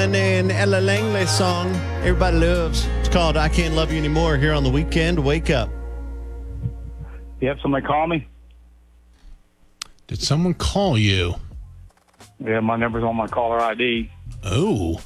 Dylan and Ella Langley song everybody loves. It's called I Can't Love You Anymore here on the weekend. Wake up. Yep, somebody call me. Did someone call you? Yeah, my number's on my caller ID. Oh.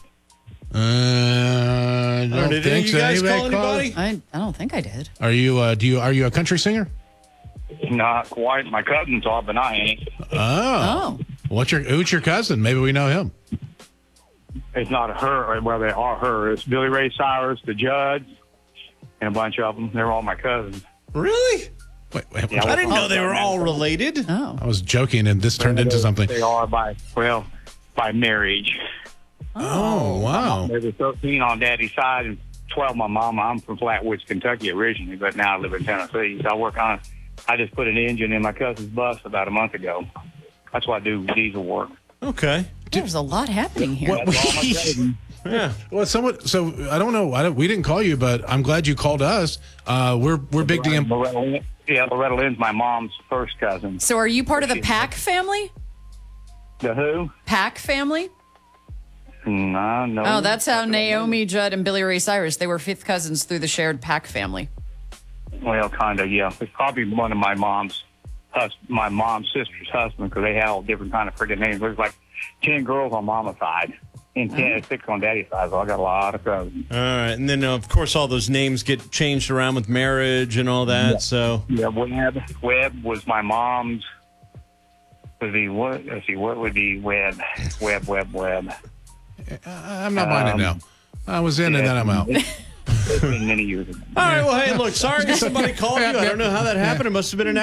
I don't Did think you so. guys call Anybody anybody? I don't think I did. Are you are you a country singer? Not quite. My cousins are, but I ain't. Oh. Who's your cousin? Maybe we know him. It's not her. Well, they are her. It's Billy Ray Cyrus, the Judds, and a bunch of them. They're all my cousins. Really? Wait, Yeah, I didn't know they were all related. Oh. I was joking, and this turned into something. They are by marriage. Oh, wow. There were 13 on Daddy's side and 12 my mama. I'm from Flatwoods, Kentucky originally, but now I live in Tennessee. So I just put an engine in my cousin's bus about a month ago. That's why I do diesel work. Okay. There's a lot happening here. That's all my cousins. Yeah. Well, so I don't know. We didn't call you, but I'm glad you called us. We're big DM. Loretta Lynn's my mom's first cousin. So are you part of the Pack family? The who? Pack family? No. Oh, that's how Naomi Judd and Billy Ray Cyrus, they were fifth cousins through the shared Pack family. Well, kind of, yeah. It's probably one of my mom's sister's husband, because they had all different kind of freaking names. There's like 10 girls on mama's side and 6 on daddy's side, so I got a lot of cousins. All right. And then, of course, all those names get changed around with marriage and all that. Yeah. So. Yeah, Webb was my mom's. Let's see, what would be Webb? Webb. I'm not minding now. I was in and then I'm out. It's been many years ago. All right. Well, hey, look, sorry somebody called you. I don't know how that happened. It must have been an